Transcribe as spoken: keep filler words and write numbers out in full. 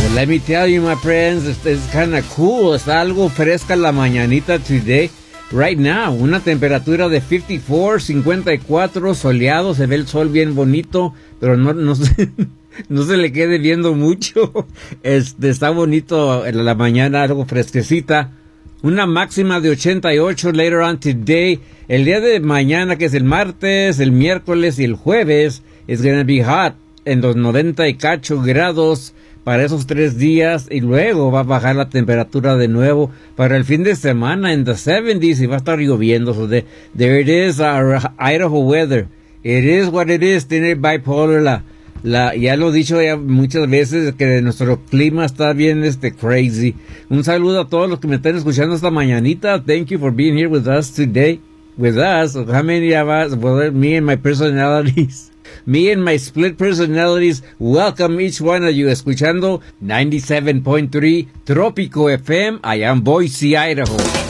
Let me tell you, my friends, it's, it's kind of cool. Está algo fresca la mañanita today. Right now, una temperatura de cincuenta y cuatro, cincuenta y cuatro, soleado, se ve el sol bien bonito, pero no, no, se, no se le quede viendo mucho. Este, está bonito en la mañana, algo fresquecita. Una máxima de ochenta y ocho later on today. El día de mañana, que es el martes, el miércoles y el jueves, it's gonna be hot en los noventa y cacho grados para esos tres días, y luego va a bajar la temperatura de nuevo para el fin de semana en the seventies y va a estar lloviendo. So the, there it is, our Idaho weather. It is what it is. Tiene bipolar. La, la, ya lo he dicho ya muchas veces que nuestro clima está bien este crazy. Un saludo a todos los que me están escuchando esta mañanita. Thank you for being here with us today. With us, how many of us? Well, me and my personalities. Me and my split personalities, welcome each one of you escuchando ninety-seven point three Trópico F M, allá en Boise, Idaho.